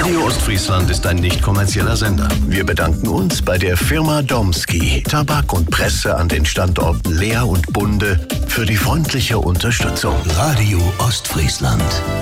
Radio Ostfriesland ist ein nicht kommerzieller Sender. Wir bedanken uns bei der Firma Domski, Tabak und Presse an den Standorten Leer und Bunde für die freundliche Unterstützung. Radio Ostfriesland.